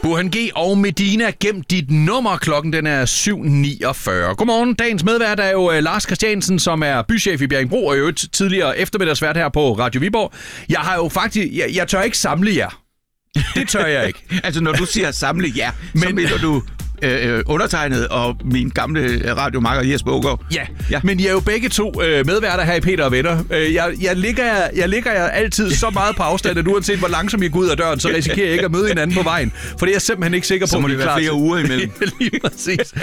Burhan G og Medina, gem dit nummer. Klokken den er 7.49. Godmorgen. Dagens medvært er jo Lars Christiansen, som er bychef i Bjerringbro, og i øvrigt tidligere eftermiddagsvært her på Radio Viborg. Jeg har jo faktisk... Jeg tør ikke samle jer. Det tør jeg ikke. Altså, når du siger samle jer, så mener du... undertegnet og min gamle radiomakker Jesper Aagaard. Ja, men I er jo begge to medværter her i Peter og Venner. Jeg ligger jer altid så meget på afstand, at uanset hvor langsomt I går ud af døren, så risikerer jeg ikke at møde hinanden på vejen. For det er jeg simpelthen ikke sikker på. Så må det være flere uger imellem. Lige præcis.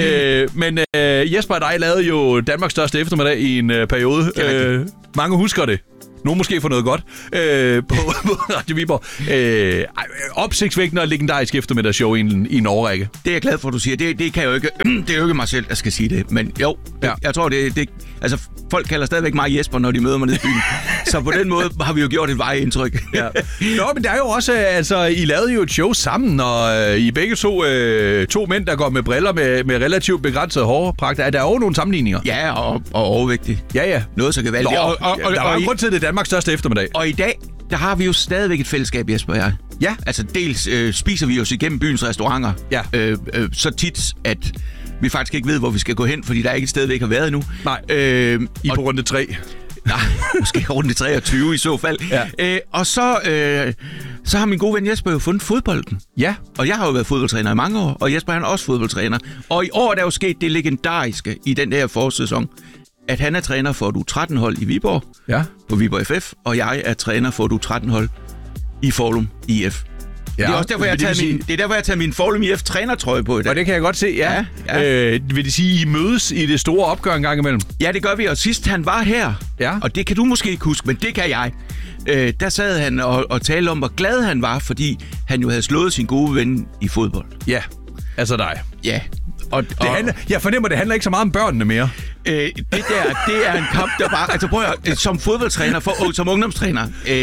Men Jesper og dig lavede jo Danmarks største eftermiddag i en periode. Mange husker det. Nogle måske for noget godt på Radio Viborg. Opsigtsvækkende og legendarisk eftermiddagsshow i en årrække. Det er jeg glad for, at du siger. Det kan jeg jo ikke. Det er jo ikke mig selv, der skal sige det. Men jo, jeg tror, det altså, folk kalder stadigvæk mig Jesper, når de møder mig nede i byen. Så på den måde har vi jo gjort et vejindtryk. Ja. Nå, men der er jo også... Altså, I lavede jo et show sammen, og I begge to mænd, der går med briller med relativt begrænset hårpragt. Er der jo nogle sammenligninger? Ja, og overvægtige. Ja. Noget så gevaldigt. Der var en grund til, at det er Danmarks største eftermiddag. Og i dag, der har vi jo stadigvæk et fællesskab, Jesper og jeg. Ja. Altså, dels spiser vi os igennem byens restauranter. Ja. Så tit, at vi faktisk ikke ved, hvor vi skal gå hen, fordi der er ikke et sted, vi ikke har været endnu. Nej, I på runde 3. Nej, måske runde 23 i så fald. Ja. Og så har min gode ven Jesper jo fundet fodbolden. Ja. Og jeg har jo været fodboldtræner i mange år, og Jesper han er også fodboldtræner. Og i år er der jo sket det legendariske i den der forårssæson, at han er træner for U13-hold i Viborg, på Viborg FF, og jeg er træner for U13-hold i Foulum IF. Ja, det er også derfor, jeg har taget min Foulum IF trænertrøje på i dag. Og det kan jeg godt se, ja. Vil det sige, I mødes i det store opgør en gang imellem? Ja, det gør vi, og sidst han var her, og det kan du måske ikke huske, men det kan jeg. Der sad han og talte om, hvor glad han var, fordi han jo havde slået sin gode ven i fodbold. Ja, altså dig. Ja. Jeg fornemmer, det handler ikke så meget om børnene mere. Det er en kamp, der bare... Altså prøv at, som fodboldtræner, som ungdomstræner,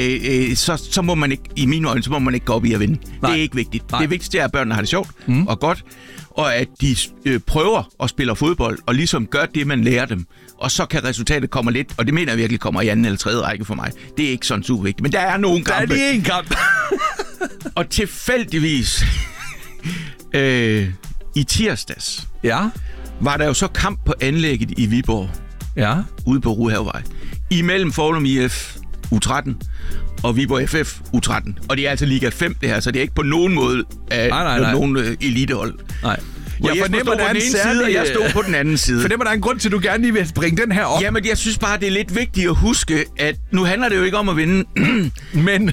så må man ikke, i mine øjne, så må man ikke gå op i at vinde. Nej. Det er ikke vigtigt. Nej. Det vigtigste er, at børnene har det sjovt og godt, og at de prøver at spille fodbold, og ligesom gør det, man lærer dem. Og så kan resultatet komme lidt, og det mener jeg virkelig kommer i anden eller tredje række for mig. Det er ikke sådan super vigtigt, men der er nogle kampe. Der er lige en kamp. Og tilfældigvis... I tirsdags var der jo så kamp på anlægget i Viborg, ude på Ruhavevej, imellem Foulum IF U13 og Viborg FF U13. Og det er altså Liga 5 det her, så det er ikke på nogen måde nogen elitehold. Nej. Jeg fornemmer, der er en side, og jeg stod på den anden side. Fornemmer, der er en grund til, at du gerne lige vil bringe den her op? Jamen, jeg synes bare, det er lidt vigtigt at huske, at nu handler det jo ikke om at vinde. Men.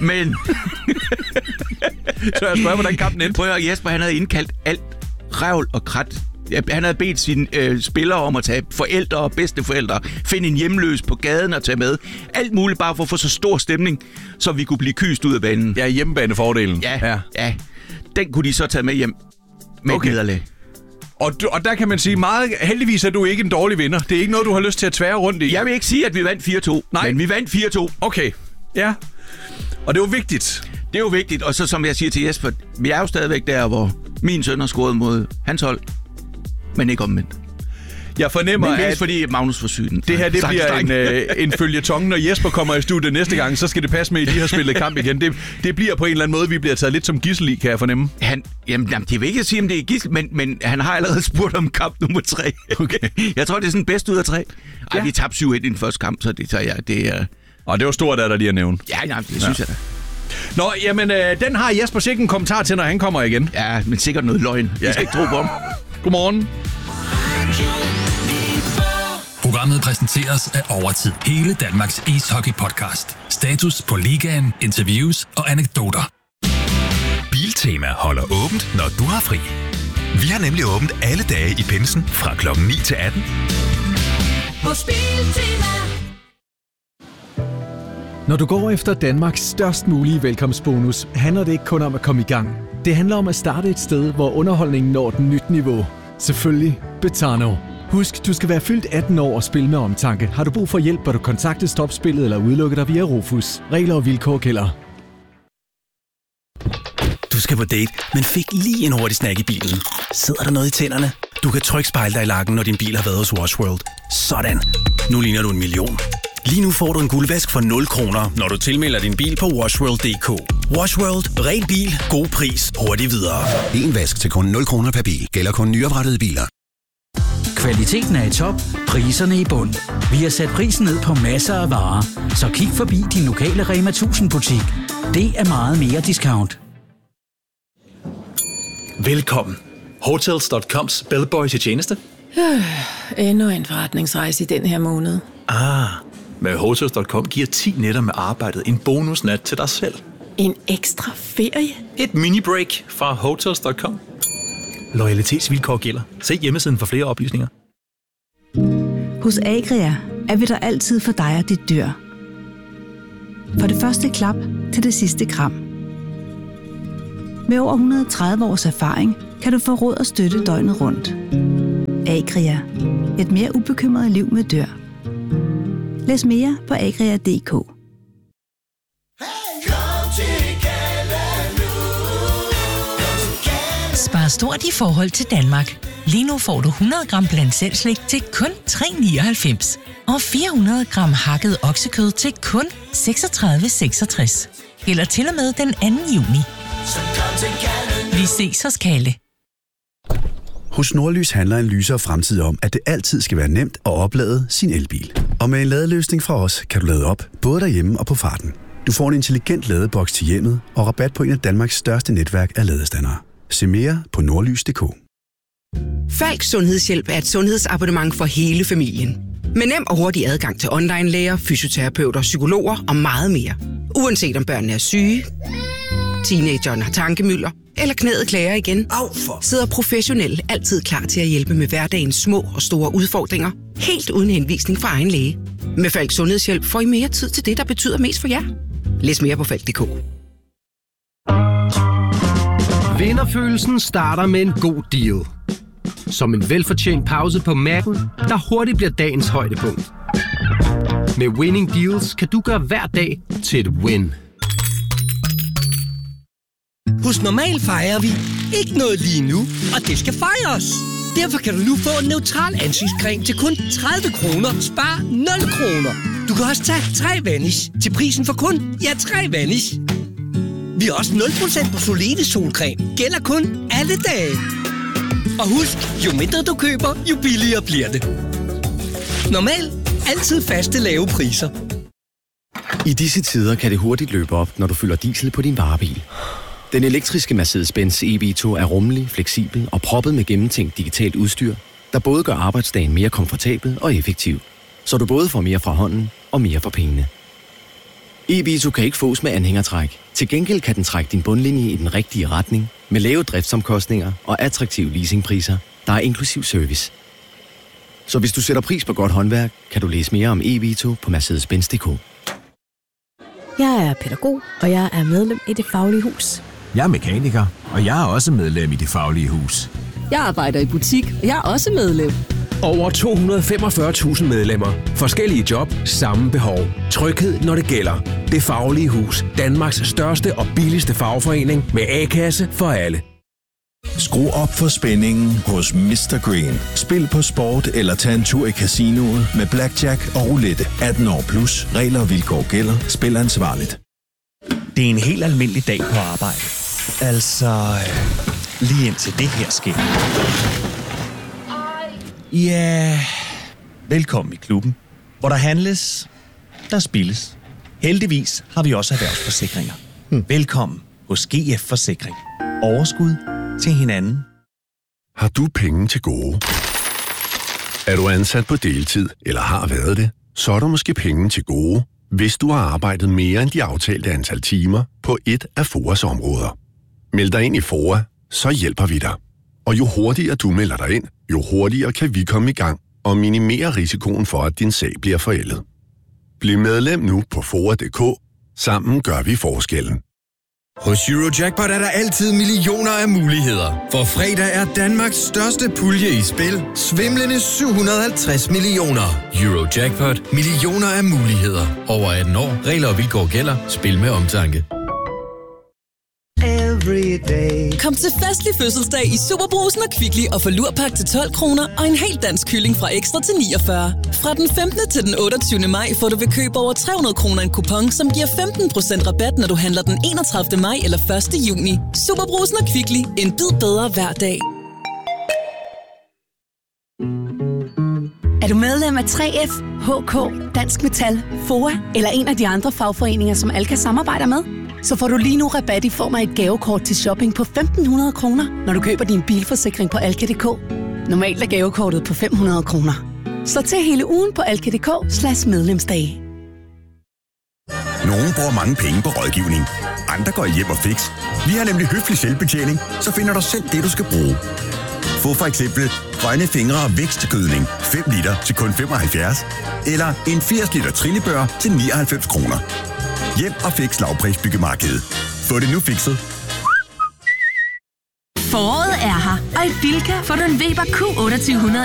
Så jeg spørger, hvordan kampen endte. Prøv at Jesper, han havde indkaldt alt revl og krat. Han havde bedt sine spillere om at tage forældre og bedsteforældre, finde en hjemløs på gaden og tage med. Alt muligt bare for at få så stor stemning, så vi kunne blive kyst ud af banen. Ja, hjemmebanefordelen. Ja. Den kunne de så tage med hjem med et nederlag. Og der kan man sige meget, heldigvis er du ikke en dårlig vinder. Det er ikke noget, du har lyst til at tvære rundt i. Jeg vil ikke sige, at vi vandt 4-2, men vi vandt 4-2. Okay, ja. Og det er jo vigtigt. Det er jo vigtigt, og så som jeg siger til Jesper, vi er jo stadigvæk der, hvor min søn har scoret mod hans hold, men ikke omvendt. Jeg fornemmer, at fordi Magnus var syg. Det her, det bliver en føljeton. Når Jesper kommer i studiet næste gang, så skal det passe med, at de har spillet kamp igen. Det bliver på en eller anden måde, vi bliver taget lidt som gidsel i, kan jeg fornemme. Jamen, det vil ikke sige, om det er gidsel, men han har allerede spurgt om kamp nummer 3. Okay. Jeg tror, det er sådan bedst ud af 3. Vi tabte 7-1 i den første kamp, så det tager jeg. Og det var stort af dig lige at nævne. Ja, det synes jeg da. Nå, jamen, den har Jesper sikkert en kommentar til, når han kommer igen. Ja, men sikkert noget løgn. Jeg skal ikke tro på ham. Godmorgen. Programmet præsenteres af Overtid. Hele Danmarks ishockey-podcast. Status på ligaen, interviews og anekdoter. Biltema holder åbent, når du har fri. Vi har nemlig åbent alle dage i pinsen fra klokken 9 til 18. Hos Biltema. Når du går efter Danmarks størst mulige velkomstbonus, handler det ikke kun om at komme i gang. Det handler om at starte et sted, hvor underholdningen når et nyt niveau. Selvfølgelig Betano. Husk, du skal være fyldt 18 år og spille med omtanke. Har du brug for hjælp, bør du kontakte Stopspillet eller udelukke dig via Rufus. Regler og vilkår gælder. Du skal på date, men fik lige en hurtig snack i bilen. Sidder der noget i tænderne? Du kan trykspejle dig i lakken, når din bil har været hos Wash World. Sådan. Nu ligner du en million. Lige nu får du en guldvask for 0 kroner, når du tilmelder din bil på washworld.dk. Washworld. Ren bil. God pris. Hurtigt videre. En vask til kun 0 kroner per bil. Gælder kun nyoprettede biler. Kvaliteten er i top, priserne i bund. Vi har sat prisen ned på masser af varer, så kig forbi din lokale Rema 1000 butik. Det er meget mere discount. Velkommen. Hotels.coms bellboy til tjeneste. Endnu en forretningsrejse i den her måned. Med Hotels.com giver 10 nætter med arbejdet en bonusnat til dig selv. En ekstra ferie? Et mini-break fra Hotels.com. Loyalitetsvilkår gælder. Se hjemmesiden for flere oplysninger. Hos Agria er vi der altid for dig og dit dyr. For det første klap til det sidste kram. Med over 130 års erfaring kan du få råd og støtte døgnet rundt. Agria. Et mere ubekymret liv med dyr. Læs mere på agria.dk. Spar stort i forhold til Danmark. Lige nu får du 100 gram bland selv slik til kun 3,99. Og 400 gram hakket oksekød til kun 36,66. Gælder til og med den 2. juni. Vi ses hos Kalle. Hos Nordlys handler en lysere fremtid om, at det altid skal være nemt at oplade sin elbil. Og med en ladeløsning fra os, kan du lade op, både derhjemme og på farten. Du får en intelligent ladeboks til hjemmet og rabat på en af Danmarks største netværk af ladestandere. Se mere på nordlys.dk. Falk Sundhedshjælp er et sundhedsabonnement for hele familien. Med nem og hurtig adgang til online-læger, fysioterapeuter, psykologer og meget mere. Uanset om børnene er syge, teenageren har tankemylder, eller knæet klager igen, sidder professionelle altid klar til at hjælpe med hverdagens små og store udfordringer, helt uden henvisning fra egen læge. Med Falk Sundhedshjælp får I mere tid til det, der betyder mest for jer. Læs mere på falk.dk. Vinderfølelsen starter med en god deal. Som en velfortjent pause på Mac'en, der hurtigt bliver dagens højdepunkt. Med Winning Deals kan du gøre hver dag til et win. Hos Normal fejrer vi ikke noget lige nu, og det skal fejres. Derfor kan du nu få en neutral ansigtscreme til kun 30 kroner. Spar 0 kroner. Du kan også tage 3 Vanish til prisen for kun 3 Vanish. Vi har også 0% på Solide solcreme. Gælder kun alle dage. Og husk, jo mindre du køber, jo billigere bliver det. Normal. Altid faste lave priser. I disse tider kan det hurtigt løbe op, når du fylder diesel på din varebil. Den elektriske Mercedes-Benz EV2 er rummelig, fleksibel og proppet med gennemtænkt digitalt udstyr, der både gør arbejdsdagen mere komfortabel og effektiv, så du både får mere fra hånden og mere for pengene. EV2 kan ikke fås med anhængertræk. Til gengæld kan den trække din bundlinje i den rigtige retning, med lave driftsomkostninger og attraktive leasingpriser, der er inklusiv service. Så hvis du sætter pris på godt håndværk, kan du læse mere om EV2 på Mercedes-Benz.dk. Jeg er pædagog, og jeg er medlem i Det Faglige Hus. Jeg er mekaniker, og jeg er også medlem i Det Faglige Hus. Jeg arbejder i butik, og jeg er også medlem. Over 245.000 medlemmer. Forskellige job, samme behov. Tryghed, når det gælder. Det Faglige Hus. Danmarks største og billigste fagforening med A-kasse for alle. Skru op for spændingen hos Mr. Green. Spil på sport eller tag en tur i casinoet med blackjack og roulette. 18 år plus. Regler og vilkår gælder. Spil ansvarligt. Det er en helt almindelig dag på arbejde. Altså, lige indtil det her sker. Ja, velkommen i klubben, hvor der handles, der spilles. Heldigvis har vi også erhvervsforsikringer. Velkommen hos GF Forsikring. Overskud til hinanden. Har du penge til gode? Er du ansat på deltid, eller har været det, så er der måske penge til gode, hvis du har arbejdet mere end de aftalte antal timer på et af FOAs områder. Meld dig ind i FOA, så hjælper vi dig. Og jo hurtigere du melder dig ind, jo hurtigere kan vi komme i gang og minimere risikoen for, at din sag bliver forældet. Bliv medlem nu på FOA.dk. Sammen gør vi forskellen. Hos Eurojackpot er der altid millioner af muligheder. For fredag er Danmarks største pulje i spil. Svimlende 750 millioner. Eurojackpot. Millioner af muligheder. Over 18 år. Regler og vilkår gælder. Spil med omtanke. every day. Kom til festlig fødselsdag i Superbrugsen og Kvickly og få lurpakke til 12 kroner og en hel dansk kylling fra Ekstra til 49. Fra den 15. til den 28. maj får du ved køb over 300 kroner en kupon, som giver 15% rabat, når du handler den 31. maj eller 1. juni. Superbrugsen og Kvickly. En bid bedre hver dag. Er du medlem af 3F, HK, Dansk Metal, FOA eller en af de andre fagforeninger, som Alka samarbejder med? Så får du lige nu rabat i form af et gavekort til shopping på 1.500 kroner, når du køber din bilforsikring på alka.dk. Normalt er gavekortet på 500 kroner. Så til hele ugen på alka.dk/medlemsdage. Nogle bruger mange penge på rådgivning. Andre går hjem og fix. Vi har nemlig høflig selvbetjening, så finder du selv det, du skal bruge. Få for eksempel grønne fingre og vækstgødning 5 liter til kun 75, eller en 80 liter trillebør til 99 kroner. Hjem og fix lavprisbyggemarkedet. Få det nu fikset. Foråret er her, og i Bilka får du en Weber Q2800